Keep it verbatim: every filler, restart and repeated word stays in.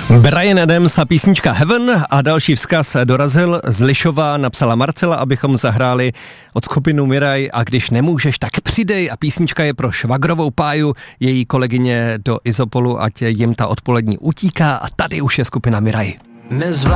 Bryan Adams a písnička Heaven a další vzkaz dorazil z Lišova, napsala Marcela, abychom zahráli od skupinu Miraj a když nemůžeš, tak přidej a písnička je pro švagrovou Páju, její kolegyně do Izopolu, ať jim ta odpolední utíká a tady už je skupina Miraj.